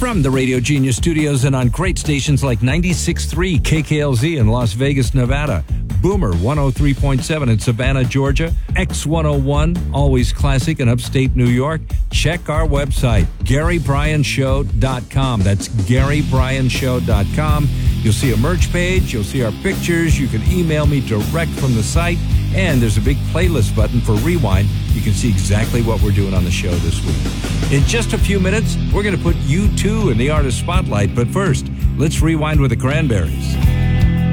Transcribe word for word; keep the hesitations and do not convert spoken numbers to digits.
From the Radio Genius studios and on great stations like ninety-six point three K K L Z in Las Vegas, Nevada, Boomer one oh three point seven in Savannah, Georgia, X one oh one, Always Classic in upstate New York. Check our website, Gary Bryan Show dot com. That's Gary Bryan Show dot com. You'll see a merch page. You'll see our pictures. You can email me direct from the site. And there's a big playlist button for Rewind. You can see exactly what we're doing on the show this week. In just a few minutes, we're going to put U two in the artist spotlight. But first, let's rewind with the Cranberries.